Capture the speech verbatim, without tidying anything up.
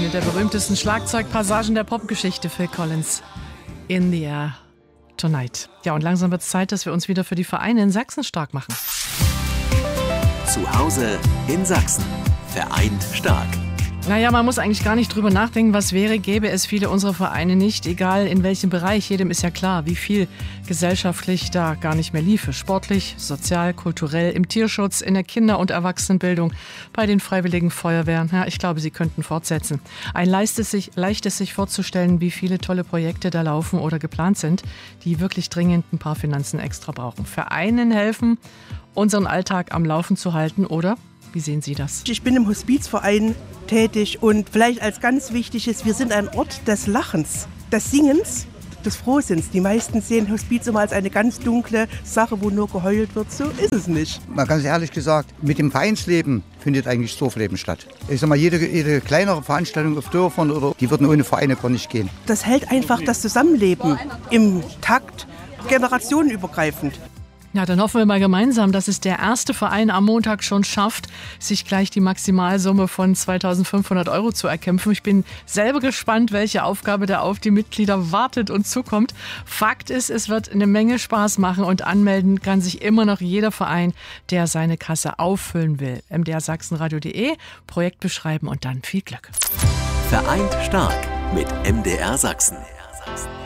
eine der berühmtesten Schlagzeugpassagen der Popgeschichte, Phil Collins. In the Air Tonight. Ja, und langsam wird es Zeit, dass wir uns wieder für die Vereine in Sachsen stark machen. Zu Hause in Sachsen. Vereint stark. Naja, man muss eigentlich gar nicht drüber nachdenken, was wäre, gäbe es viele unserer Vereine nicht, egal in welchem Bereich. Jedem ist ja klar, wie viel gesellschaftlich da gar nicht mehr liefe. Sportlich, sozial, kulturell, im Tierschutz, in der Kinder- und Erwachsenenbildung, bei den Freiwilligen Feuerwehren. Ja, ich glaube, sie könnten fortsetzen. Ein leichtes sich, leichtes sich vorzustellen, wie viele tolle Projekte da laufen oder geplant sind, die wirklich dringend ein paar Finanzen extra brauchen. Vereinen helfen, unseren Alltag am Laufen zu halten, oder? Wie sehen Sie das? Ich bin im Hospizverein tätig und vielleicht als ganz wichtiges, wir sind ein Ort des Lachens, des Singens, des Frohsinns. Die meisten sehen Hospiz immer als eine ganz dunkle Sache, wo nur geheult wird. So ist es nicht. Mal ganz ehrlich gesagt, mit dem Vereinsleben findet eigentlich Dorfleben statt. Ich sag mal, jede, jede kleinere Veranstaltung auf Dörfern, oder, die würden ohne Vereine gar nicht gehen. Das hält einfach das Zusammenleben im Takt, generationenübergreifend. Ja, dann hoffen wir mal gemeinsam, dass es der erste Verein am Montag schon schafft, sich gleich die Maximalsumme von zweitausendfünfhundert Euro zu erkämpfen. Ich bin selber gespannt, welche Aufgabe da auf die Mitglieder wartet und zukommt. Fakt ist, es wird eine Menge Spaß machen und anmelden kann sich immer noch jeder Verein, der seine Kasse auffüllen will. m d r sachsenradio punkt de, Projekt beschreiben und dann viel Glück. Vereint stark mit M D R Sachsen.